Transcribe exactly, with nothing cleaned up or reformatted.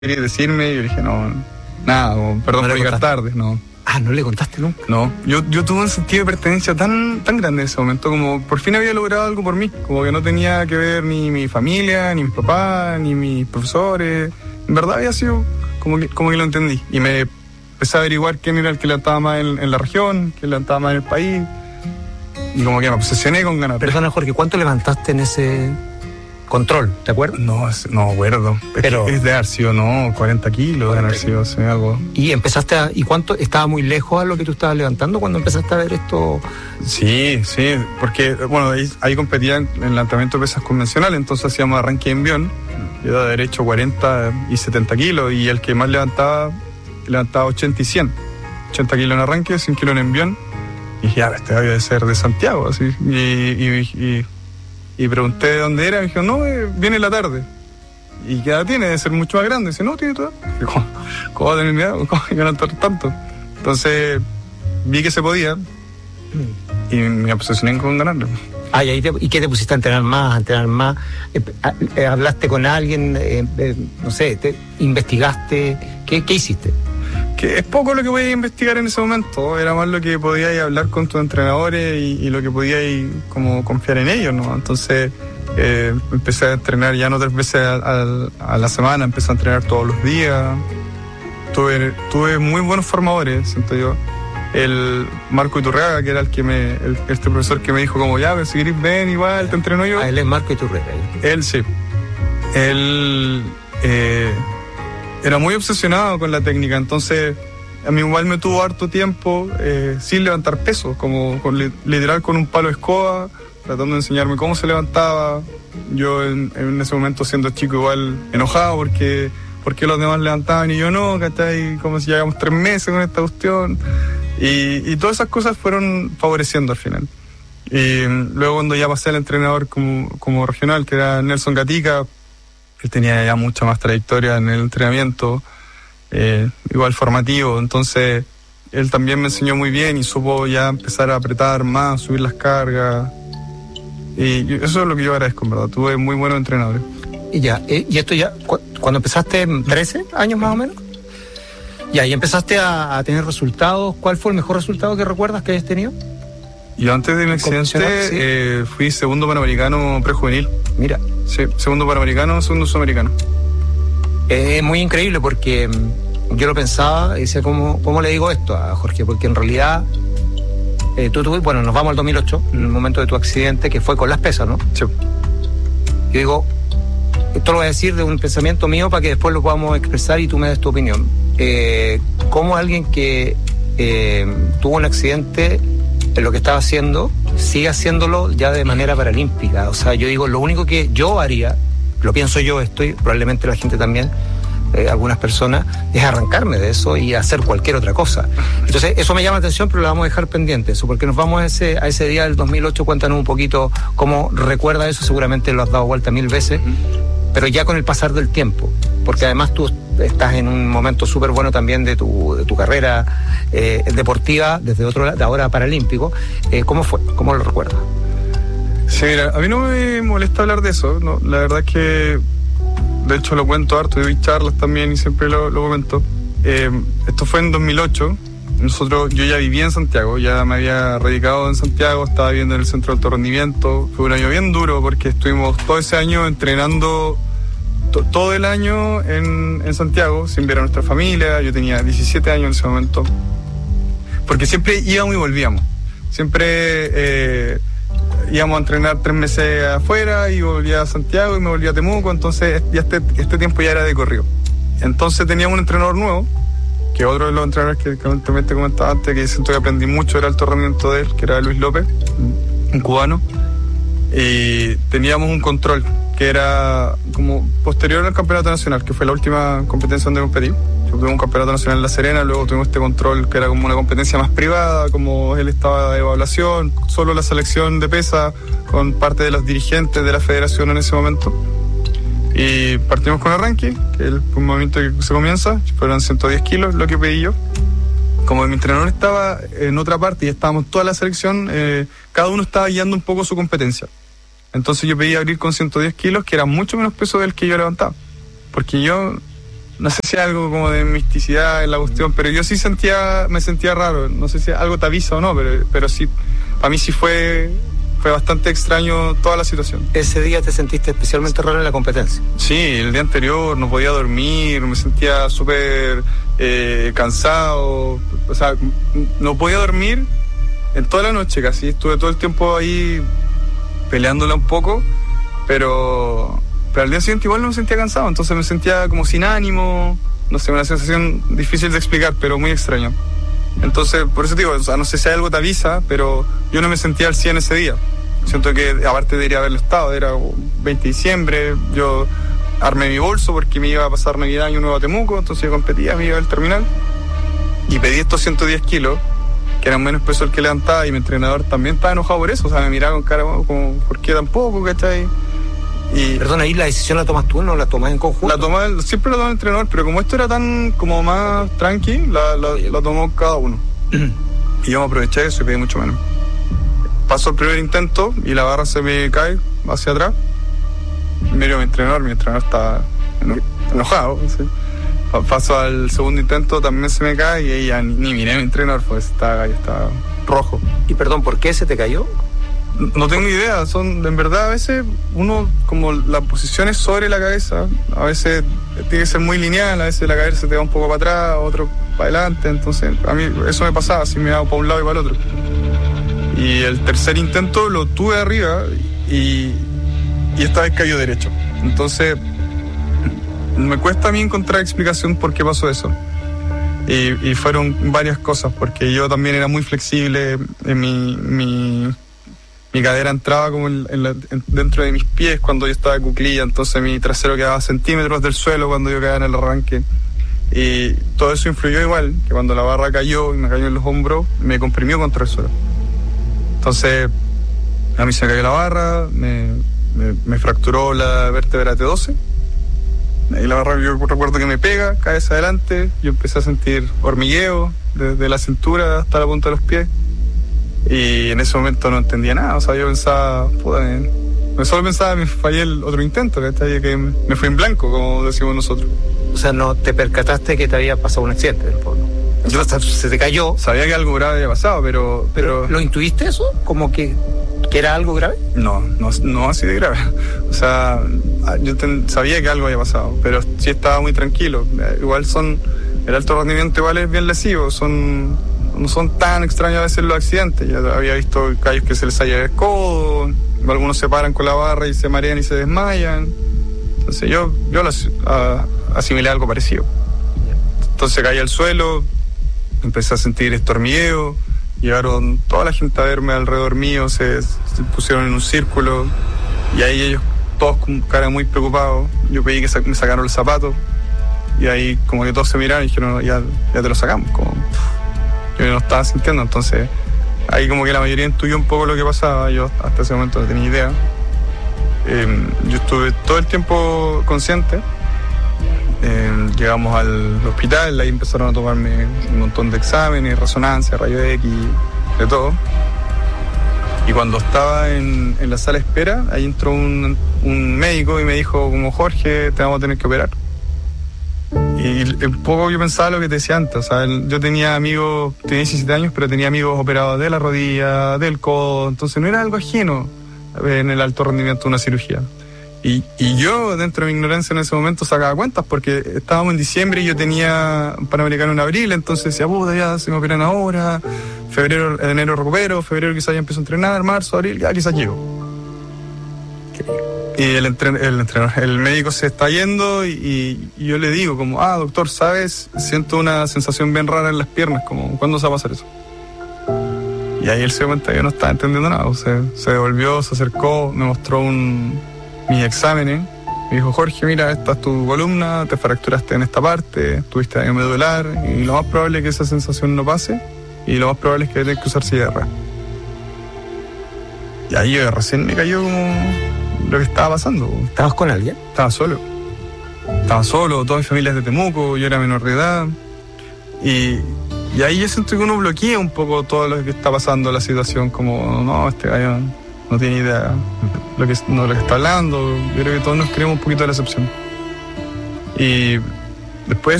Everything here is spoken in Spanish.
quería decirme, y yo dije, no, nada, o, perdón ¿No por le llegar contaste? tarde, no. Ah, ¿no le contaste nunca? No, yo, yo tuve un sentido de pertenencia tan, tan grande en ese momento, como por fin había logrado algo por mí, como que no tenía que ver ni mi familia, ni mi papá, ni mis profesores. En verdad había sido como que, como que lo entendí. Y me empecé a averiguar quién era el que levantaba más en, en la región, quién levantaba más en el país. Y como que me obsesioné con ganar. Perdona, Jorge, ¿cuánto levantaste en ese control? ¿Te acuerdas? No, es- no me acuerdo. Es, Pero- que es de haber sido, no, cuarenta kilos, de haber sido, sí, algo. ¿Y empezaste a, y cuánto estaba muy lejos a lo que tú estabas levantando cuando empezaste a ver esto? Sí, sí, porque, bueno, ahí, ahí competía en el levantamiento de pesas convencional, entonces hacíamos arranque en envión, yo de haber hecho cuarenta y setenta kilos, y el que más levantaba, levantaba ochenta y cien. ochenta kilos en arranque, cien kilos en envión, y dije, ah, este debe ser de Santiago, así, y, y, y, y pregunté de dónde era, y me dijo, no, eh, viene en la tarde. ¿Y qué edad tiene? Debe ser mucho más grande. Dice, no, tiene toda. ¿Cómo, ¿Cómo va a tener mi edad? ¿Cómo va a levantar tanto? Entonces, vi que se podía, y me obsesioné con ganarlo. Ah, ¿y, ahí te- ¿y qué te pusiste a entrenar más, a entrenar más? Eh, a- eh, ¿Hablaste con alguien? Eh, eh, no sé, te, ¿investigaste? ¿Qué, qué hiciste? Que es poco lo que podías investigar en ese momento, era más lo que podías hablar con tus entrenadores y, y lo que podías como confiar en ellos, ¿no? Entonces eh, empecé a entrenar ya no tres veces a, a- a la semana, empecé a entrenar todos los días. Tuve, tuve muy buenos formadores, siento yo. El Marco Iturriaga, que era el que me, el- este profesor que me dijo como, ya, pero si querés ven igual, te entreno yo. Ah, él es Marco Iturreta. Él sí. Él eh, era muy obsesionado con la técnica, entonces a mí igual me tuvo harto tiempo eh, sin levantar peso, como con, li- literal con un palo de escoba, tratando de enseñarme cómo se levantaba. Yo en, en ese momento siendo chico igual enojado porque, porque los demás levantaban y yo no, ¿cachai? Como si llevamos tres meses con esta cuestión. Y, y todas esas cosas fueron favoreciendo al final. Y mm, luego cuando ya pasé al entrenador como, como regional, que era Nelson Gatica, él tenía ya mucha más trayectoria en el entrenamiento, eh, igual formativo, entonces él también me enseñó muy bien y supo ya empezar a apretar más, subir las cargas. Y yo- eso es lo que yo agradezco, en verdad. Tuve muy buenos entrenadores. Y ya, eh, y esto ya, cu- cuando empezaste, trece años más o menos. Ya, y empezaste a, a tener resultados. ¿Cuál fue el mejor resultado que recuerdas que hayas tenido? Yo antes de mi accidente Convencional, sí. eh, fui segundo panamericano prejuvenil. Mira, Sí, segundo panamericano, segundo sudamericano. es muy increíble porque mm, yo lo pensaba y decía, ¿cómo, cómo le digo esto a Jorge? Porque en realidad, eh, tú, tú, bueno, nos vamos al dos mil ocho, en el momento de tu accidente, que fue con las pesas, ¿no? Sí. Yo digo, esto lo voy a decir de un pensamiento mío para que después lo podamos expresar y tú me des tu opinión. Eh, ¿Cómo alguien que eh, tuvo un accidente en lo que estaba haciendo sigue haciéndolo ya de manera paralímpica? O sea, yo digo, lo único que yo haría, lo pienso yo, estoy, probablemente la gente también, eh, algunas personas, es arrancarme de eso y hacer cualquier otra cosa. Entonces, eso me llama la atención, pero lo vamos a dejar pendiente, eso, porque nos vamos a ese, a ese día del dos mil ocho. Cuéntanos un poquito cómo recuerda eso, seguramente lo has dado vuelta mil veces, pero ya con el pasar del tiempo, porque además tú estás en un momento súper bueno también de tu, de tu carrera eh, deportiva, desde otro lado, de ahora paralímpico. Eh, ¿Cómo fue? ¿Cómo lo recuerdas? Sí, mira, a mí no me molesta hablar de eso, ¿no? La verdad es que, de hecho, lo cuento harto, doy charlas también y siempre lo, lo comento. Eh, esto fue en dos mil ocho, nosotros, yo ya vivía en Santiago, ya me había radicado en Santiago, estaba viviendo en el centro de alto rendimiento. Fue un año bien duro porque estuvimos todo ese año entrenando to- todo el año en, en Santiago, sin ver a nuestra familia. Yo tenía diecisiete años en ese momento, porque siempre íbamos y volvíamos. Siempre eh, íbamos a entrenar tres meses afuera y volvía a Santiago y me volvía a Temuco, entonces ya este, este tiempo ya era de corrido. Entonces teníamos un entrenador nuevo, que otro de los entrenadores que también te comentaba antes, que siento que aprendí mucho del alto rendimiento de él, que era Luis López, un cubano, y teníamos un control que era como posterior al campeonato nacional, que fue la última competencia donde competí. Tuvimos un campeonato nacional en La Serena, luego tuvimos este control que era como una competencia más privada, como él estaba de evaluación, solo la selección de pesa con parte de los dirigentes de la federación en ese momento. Y partimos con arranque, que es el movimiento que se comienza, fueron ciento diez kilos lo que pedí yo. Como mi entrenador estaba en otra parte y estábamos toda la selección, eh, cada uno estaba guiando un poco su competencia. Entonces yo pedí abrir con ciento diez kilos, que era mucho menos peso del que yo levantaba. Porque yo no sé si algo como de misticidad en la cuestión, pero yo sí sentía, me sentía raro, no sé si algo te avisa o no, pero, pero sí, para mí sí fue, fue bastante extraño toda la situación. ¿Ese día te sentiste especialmente raro en la competencia? Sí, el día anterior no podía dormir, me sentía súper eh, cansado, o sea, no podía dormir en toda la noche casi, estuve todo el tiempo ahí peleándola un poco, pero... Pero al día siguiente igual no me sentía cansado, entonces me sentía como sin ánimo, no sé, una sensación difícil de explicar, pero muy extraña. Entonces, por eso digo, o sea, no sé si algo te avisa, pero yo no me sentía al cien ese día. Siento que, aparte debería haberlo estado, era veinte de diciembre, yo armé mi bolso porque me iba a pasar Navidad Año Nuevo a Temuco, entonces yo competía, me iba al terminal, y pedí estos ciento diez kilos, que eran menos peso el que levantaba, y mi entrenador también estaba enojado por eso, o sea, me miraba con cara como, ¿por qué tampoco, cachai? Y Perdón, ahí la decisión la tomas tú, ¿no la tomas en conjunto? La toma, siempre la toma el entrenador, pero como esto era tan como más tranqui, la, la, la tomó cada uno. Y yo me aproveché de eso y pedí mucho menos. Paso el primer intento y la barra se me cae hacia atrás. Miro a mi entrenador, mi entrenador está eno- enojado. ¿Sí? Paso al segundo intento, también se me cae y ella ni, ni miré a mi entrenador, pues está, está rojo. Y perdón, ¿por qué se te cayó? No tengo idea, son en verdad a veces uno como la posición es sobre la cabeza, a veces tiene que ser muy lineal, a veces la cabeza te va un poco para atrás, otro para adelante, entonces a mí eso me pasaba, así me daba para un lado y para el otro. Y el tercer intento lo tuve arriba y, y esta vez cayó derecho, entonces me cuesta a mí encontrar explicación por qué pasó eso. Y, y fueron varias cosas, porque yo también era muy flexible en mi... mi Mi cadera entraba como en, en la, en, dentro de mis pies cuando yo estaba de cuclilla, entonces mi trasero quedaba centímetros del suelo cuando yo quedaba en el arranque. Y todo eso influyó igual, que cuando la barra cayó y me cayó en los hombros, me comprimió contra el suelo. Entonces, a mí se me cayó la barra, me, me, me fracturó la vértebra T doce. Y la barra, yo recuerdo que me pega, cae hacia adelante, yo empecé a sentir hormigueo desde la cintura hasta la punta de los pies. Y en ese momento no entendía nada, o sea, yo pensaba, puta, me, solo pensaba que me fallé el otro intento, ¿cachai? Que me, me fui en blanco, como decimos nosotros. O sea, no te percataste que te había pasado un accidente del fondo. Yo, se te cayó. Sabía que algo grave había pasado, pero... ¿Pero, pero ¿lo intuiste eso? ¿Como que, que era algo grave? No, no, no así de grave. O sea, yo ten, sabía que algo había pasado, pero sí estaba muy tranquilo. Igual son... El alto rendimiento igual es bien lesivo, son... No son tan extraños a veces los accidentes. Ya había visto callos que se les halla el codo, algunos se paran con la barra y se marean y se desmayan. Entonces yo, yo lo a, asimilé algo parecido. Entonces caí al suelo, empecé a sentir este hormigueo, llegaron toda la gente a verme alrededor mío, se, se pusieron en un círculo y ahí ellos todos con cara muy preocupados. Yo pedí que sa- me sacaron los zapatos y ahí como que todos se miraron y dijeron, ya, ya te lo sacamos, como... Yo no estaba sintiendo, entonces ahí como que la mayoría intuyó un poco lo que pasaba, yo hasta ese momento no tenía idea. Eh, yo estuve todo el tiempo consciente, eh, llegamos al hospital, ahí empezaron a tomarme un montón de exámenes, resonancia, rayos X, de todo. Y cuando estaba en, en la sala de espera, ahí entró un, un médico y me dijo como, Jorge, te vamos a tener que operar. Y un poco yo pensaba lo que te decía antes, o sea, yo tenía amigos, tenía diecisiete años, pero tenía amigos operados de la rodilla, del codo, entonces no era algo ajeno en el alto rendimiento de una cirugía. Y, y yo, dentro de mi ignorancia en ese momento, sacaba cuentas, porque estábamos en diciembre y yo tenía un Panamericano en abril, entonces decía, puta, ya se me operan ahora, febrero, enero recupero, febrero quizás ya empiezo a entrenar, marzo, abril, ya quizás llego. Y el, entren- el entrenador, el médico se está yendo y, y yo le digo como, ah, doctor, ¿sabes? Siento una sensación bien rara en las piernas, como, ¿cuándo se va a pasar eso? Y ahí él se dio cuenta que yo no estaba entendiendo nada, o sea, se devolvió, se acercó, me mostró un, mis exámenes, me dijo, Jorge, mira, esta es tu columna, te fracturaste en esta parte, tuviste daño medular, y lo más probable es que esa sensación no pase, y lo más probable es que tengas que usar silla de ruedas. Y ahí yo recién me cayó como... lo que estaba pasando. ¿Estabas con alguien? Estaba solo. Estaba solo, todas mis familias de Temuco, yo era menor de edad. Y, y ahí yo siento que uno bloquea un poco todo lo que está pasando, la situación, como, no, este gallo no tiene idea lo que, no, lo que está hablando. Yo creo que todos nos creemos un poquito de la excepción. Y, Después